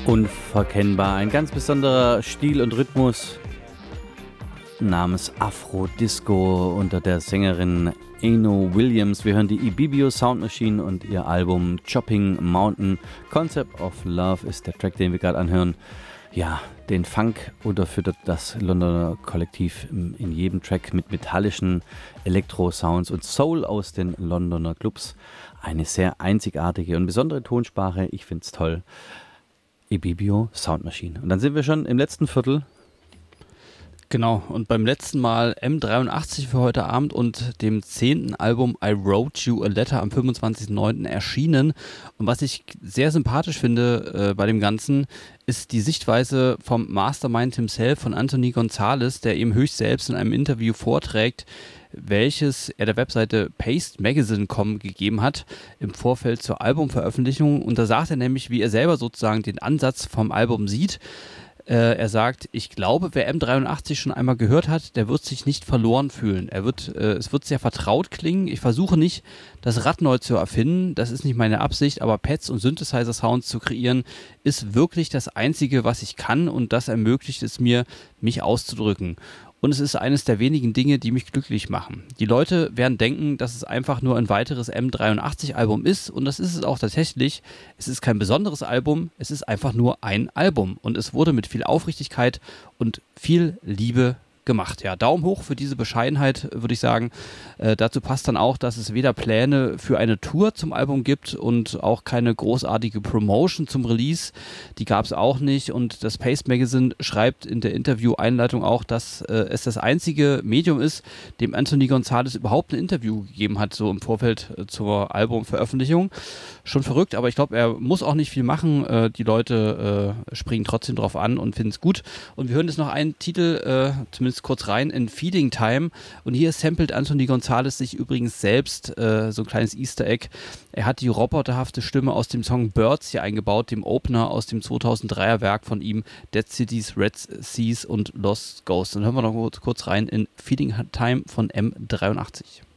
Unverkennbar. Ein ganz besonderer Stil und Rhythmus namens Afro-Disco unter der Sängerin Eno Williams. Wir hören die Ibibio Sound Machine und ihr Album Chopping Mountain. Concept of Love ist der Track, den wir gerade anhören. Ja, den Funk unterfüttert das Londoner Kollektiv in jedem Track mit metallischen Elektro-Sounds und Soul aus den Londoner Clubs. Eine sehr einzigartige und besondere Tonsprache. Ich finde es toll. Ibibio Sound Machine. Und dann sind wir schon im letzten Viertel. Genau, und beim letzten Mal M83 für heute Abend und dem 10. Album I Wrote You a Letter am 25.09. erschienen. Und was ich sehr sympathisch finde bei dem Ganzen, ist die Sichtweise vom Mastermind himself, von Anthony Gonzalez, der eben höchst selbst in einem Interview vorträgt, welches er der Webseite PasteMagazine.com gegeben hat im Vorfeld zur Albumveröffentlichung. Und da sagt er nämlich, wie er selber sozusagen den Ansatz vom Album sieht. Er sagt, ich glaube, wer M83 schon einmal gehört hat, der wird sich nicht verloren fühlen. Es wird sehr vertraut klingen. Ich versuche nicht, das Rad neu zu erfinden. Das ist nicht meine Absicht, aber Pads und Synthesizer-Sounds zu kreieren, ist wirklich das Einzige, was ich kann, und das ermöglicht es mir, mich auszudrücken. Und es ist eines der wenigen Dinge, die mich glücklich machen. Die Leute werden denken, dass es einfach nur ein weiteres M83-Album ist, und das ist es auch tatsächlich. Es ist kein besonderes Album, es ist einfach nur ein Album, und es wurde mit viel Aufrichtigkeit und viel Liebe gemacht. Ja, Daumen hoch für diese Bescheidenheit, würde ich sagen. Dazu passt dann auch, dass es weder Pläne für eine Tour zum Album gibt und auch keine großartige Promotion zum Release. Die gab es auch nicht, und das Paste Magazine schreibt in der Interview-Einleitung auch, dass es das einzige Medium ist, dem Anthony Gonzalez überhaupt ein Interview gegeben hat, so im Vorfeld zur Albumveröffentlichung. Schon verrückt, aber ich glaube, er muss auch nicht viel machen. Die Leute springen trotzdem drauf an und finden es gut. Und wir hören jetzt noch einen Titel, zumindest kurz rein, in Feeding Time. Und hier samplet Anthony Gonzalez sich übrigens selbst, so ein kleines Easter Egg. Er hat die roboterhafte Stimme aus dem Song Birds hier eingebaut, dem Opener aus dem 2003er Werk von ihm, Dead Cities, Red Seas und Lost Ghosts. Dann hören wir noch kurz rein in Feeding Time von M83.